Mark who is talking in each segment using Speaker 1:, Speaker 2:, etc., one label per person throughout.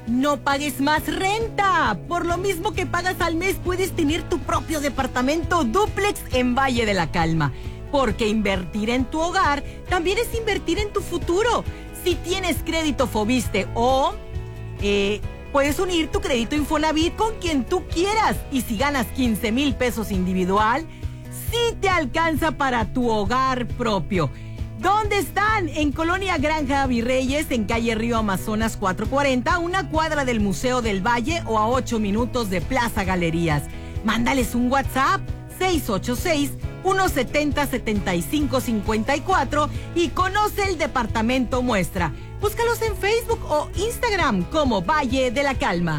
Speaker 1: No pagues más renta. Por lo mismo que pagas al mes, puedes tener tu propio departamento dúplex en Valle de la Calma. Porque invertir en tu hogar también es invertir en tu futuro. Si tienes crédito Fobiste o puedes unir tu crédito Infonavit con quien tú quieras. Y si ganas 15,000 pesos individual, sí te alcanza para tu hogar propio. ¿Dónde están? En Colonia Granja Virreyes, en calle Río Amazonas 440, a una cuadra del Museo del Valle o a 8 minutos de Plaza Galerías. Mándales un WhatsApp 686-170-7554 y conoce el departamento muestra. Búscalos en Facebook o Instagram como Valle de la Calma.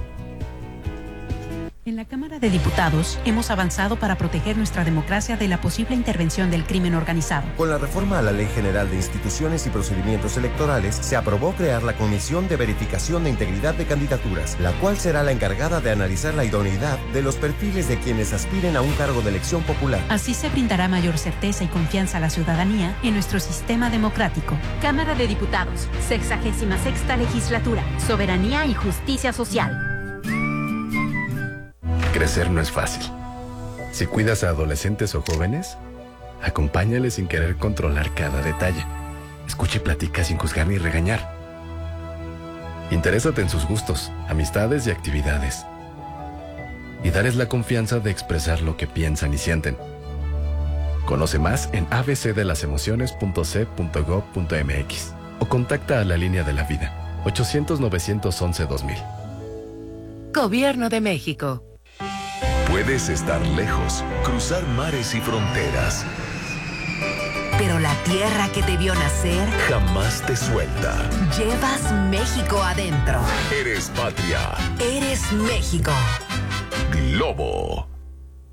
Speaker 2: En la Cámara de Diputados hemos avanzado para proteger nuestra democracia de la posible intervención del crimen organizado.
Speaker 3: Con la reforma a la Ley General de Instituciones y Procedimientos Electorales, se aprobó crear la Comisión de Verificación de Integridad de Candidaturas, la cual será la encargada de analizar la idoneidad de los perfiles de quienes aspiren a un cargo de elección popular.
Speaker 2: Así se brindará mayor certeza y confianza a la ciudadanía en nuestro sistema democrático.
Speaker 4: Cámara de Diputados, 66ª Legislatura, Soberanía y Justicia Social.
Speaker 5: Crecer no es fácil. Si cuidas a adolescentes o jóvenes, acompáñales sin querer controlar cada detalle. Escucha y platica sin juzgar ni regañar. Interésate en sus gustos, amistades y actividades. Y darles la confianza de expresar lo que piensan y sienten. Conoce más en abcdelasemociones.c.gov.mx o contacta a la Línea de la Vida, 800-911-2000.
Speaker 6: Gobierno de México.
Speaker 7: Puedes estar lejos, cruzar mares y fronteras,
Speaker 6: pero la tierra que te vio nacer
Speaker 7: jamás te suelta.
Speaker 6: Llevas México adentro.
Speaker 7: Eres patria.
Speaker 6: Eres México.
Speaker 7: Globo.